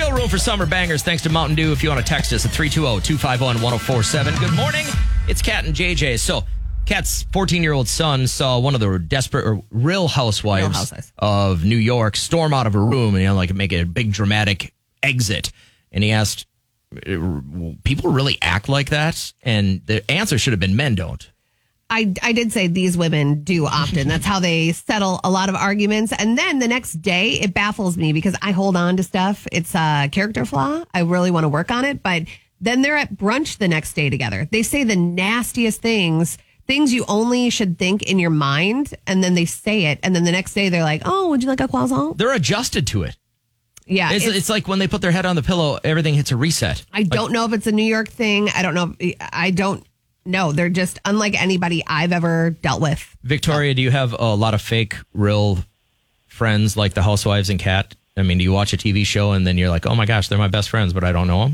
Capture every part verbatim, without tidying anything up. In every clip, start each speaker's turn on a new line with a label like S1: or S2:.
S1: Still room for summer bangers thanks to Mountain Dew. If you want to text us at three two zero, two five one, one zero four seven. Good morning. It's Kat and J J. So, Kat's fourteen-year-old son saw one of the desperate or real housewives,
S2: Real Housewives
S1: of New York storm out of a room and, you know, like make a big dramatic exit. And he asked, people really act like that? And the answer should have been men don't.
S2: I, I did say these women do often. That's how they settle a lot of arguments. And then the next day, it baffles me because I hold on to stuff. It's a character flaw. I really want to work on it. But then they're at brunch the next day together. They say the nastiest things, things you only should think in your mind. And then they say it. And then the next day, they're like, oh, would you like a croissant?
S1: They're adjusted to it.
S2: Yeah.
S1: It's,
S2: it's,
S1: it's like when they put their head on the pillow, everything hits a reset.
S2: I don't like, know if it's a New York thing. I don't know. I don't. No, they're just unlike anybody I've ever dealt with.
S1: Victoria, do you have a lot of fake, real friends like the Housewives and Kat? I mean, do you watch a T V show and then you're like, oh my gosh, they're my best friends, but I don't know them?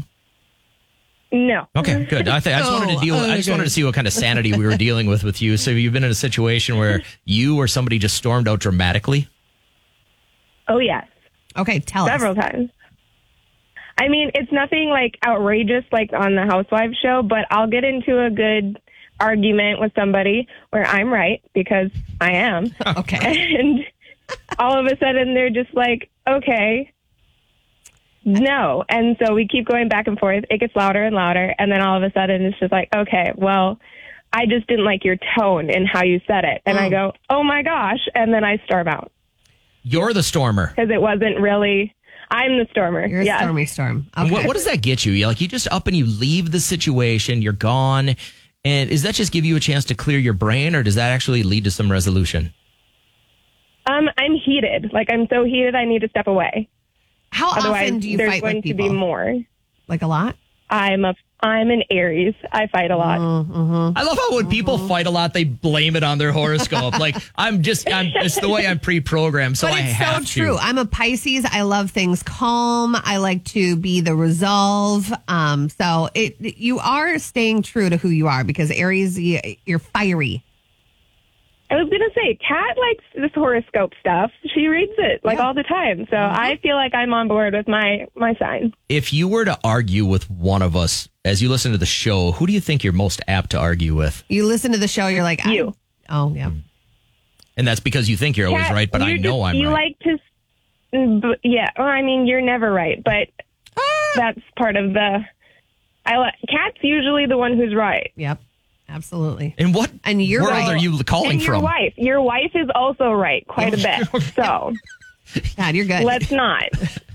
S3: No.
S1: Okay, good. I, th- I just wanted to deal.
S2: Oh,
S1: I just
S2: okay.
S1: wanted to see what kind of sanity we were dealing with with you. So you've been in a situation where you or somebody just stormed out dramatically?
S3: Oh, yes.
S2: Okay, tell
S3: Several
S2: us.
S3: times. I mean, it's nothing like outrageous like on the Housewives show, but I'll get into a good argument with somebody where I'm right because I am.
S2: Okay.
S3: And all of a sudden they're just like, okay, no. And so we keep going back and forth. It gets louder and louder. And then all of a sudden it's just like, okay, well, I just didn't like your tone and how you said it. And
S2: Oh.
S3: I go, oh my gosh. And then I storm out
S1: You're the stormer.
S3: because it wasn't really... I'm the stormer.
S2: You're a
S3: yes.
S2: stormy storm.
S1: And
S2: Okay.
S1: What, what does that get you? You like you just up and you leave the situation. You're gone. And does that just give you a chance to clear your brain, or does that actually lead to some resolution?
S3: Um, I'm heated. Like, I'm so heated, I need to step away.
S2: How
S3: Otherwise,
S2: often do you
S3: there's
S2: fight
S3: going
S2: with
S3: to
S2: people?
S3: be more.
S2: Like a lot?
S3: I'm a, I'm an Aries. I fight a lot.
S1: I love how when people fight a lot, they blame it on their horoscope. Like I'm just, I'm, it's the way I'm pre-programmed, so
S2: But
S1: I
S2: it's
S1: have
S2: so true.
S1: to.
S2: I'm a Pisces. I love things calm. I like to be the resolve. Um, so it you are staying true to who you are because Aries, you- you're fiery.
S3: I was going to say, Kat likes this horoscope stuff. She reads it like
S2: Yeah.
S3: all the time. So I feel like I'm on board with my, my sign.
S1: If you were to argue with one of us as you listen to the show, who do you think you're most apt to argue with?
S2: You listen to the show, you're like, I-
S3: You.
S2: oh, yeah.
S1: And that's because you think you're always
S3: Kat,
S1: right, but I
S3: you're
S1: know
S3: just-
S1: I'm
S3: you
S1: right.
S3: like to, mm, but yeah, well, I mean, you're never right, but that's part of the, I like, Kat's usually the one who's right.
S2: Yep. Absolutely.
S1: In what
S2: And you're
S1: world
S2: right.
S1: are you calling
S3: And your
S1: from?
S3: wife. Your wife is also right quite a bit. So
S2: God, you're good.
S3: let's not.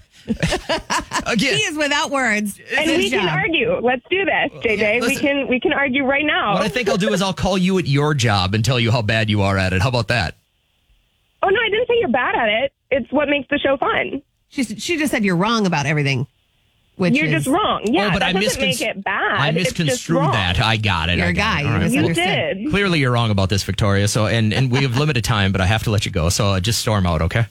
S1: Again,
S2: he is without words.
S3: And
S2: Good
S3: we can
S2: job.
S3: argue. Let's do this, J J.
S1: Yeah,
S3: we
S1: listen.
S3: can we can argue right now.
S1: what I think I'll do is I'll call you at your job and tell you how bad you are at it. How about that?
S3: Oh no, I didn't say you're bad at it. It's what makes the show fun.
S2: She, she just said you're wrong about everything. Which
S3: You're
S2: is,
S3: just wrong. Yeah,
S1: oh, but
S3: that
S1: I
S3: doesn't
S1: miscon-
S3: make it bad.
S1: I
S3: It's just
S1: misconstrued
S3: wrong.
S1: that. I got it.
S2: You're
S1: I
S2: a
S1: got
S2: guy.
S1: it.
S2: You
S1: All right.
S2: mis-
S3: You
S2: Understood.
S3: did.
S1: Clearly, you're wrong about this, Victoria. So, and and we have limited time, but I have to let you go. So, uh, just storm out, okay?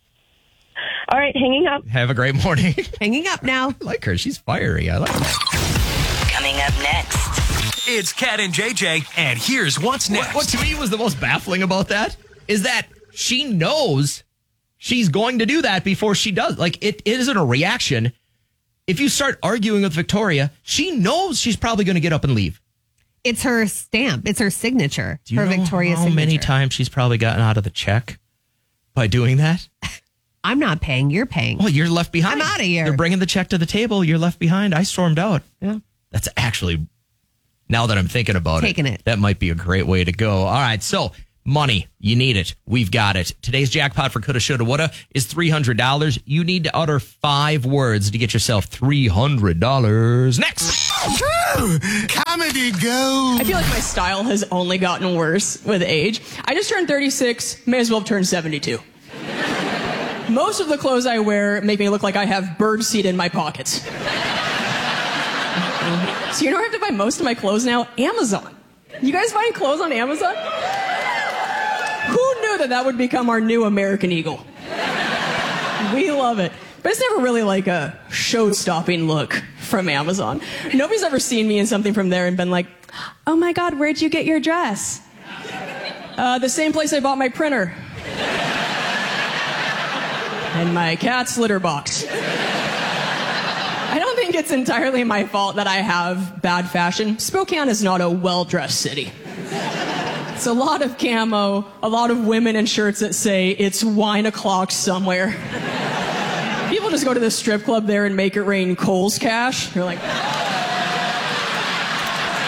S3: All right, hanging up.
S1: Have a great morning.
S2: hanging up now.
S1: I like her. She's fiery. I like her.
S4: Coming up next.
S5: It's Kat and J J, and here's what's next.
S1: What, what to me was the most baffling about that is that she knows she's going to do that before she does. Like, it, it isn't a reaction. If you start arguing with Victoria, she knows she's probably going to get up and leave.
S2: It's her stamp. It's her signature.
S1: Do you
S2: her
S1: know
S2: Victoria
S1: how
S2: signature.
S1: many times she's probably gotten out of the check by doing that?
S2: I'm not paying. You're paying.
S1: Well, you're left behind.
S2: I'm outta here.
S1: They're bringing the check to the table. You're left behind. I stormed out.
S2: Yeah.
S1: That's actually, now that I'm thinking about
S2: Taking
S1: it,
S2: it.
S1: that might be a great way to go. All right, so money, you need it. We've got it. Today's jackpot for Coulda, Shoulda, Woulda is three hundred dollars. You need to utter five words to get yourself three hundred dollars. Next.
S6: Comedy gold.
S7: I feel like my style has only gotten worse with age. I just turned thirty-six, may as well have turned seventy-two. Most of the clothes I wear make me look like I have birdseed in my pockets. So you know where I have to buy most of my clothes now? Amazon. You guys buying clothes on Amazon? Who knew that that would become our new American Eagle? We love it. But it's never really like a show-stopping look from Amazon. Nobody's ever seen me in something from there and been like, oh my God, where'd you get your dress? Uh, the same place I bought my printer. And my cat's litter box. it's entirely my fault that I have bad fashion. Spokane is not a well-dressed city. It's a lot of camo, a lot of women in shirts that say it's wine o'clock somewhere. People just go to the strip club there and make it rain Kohl's cash. You're like...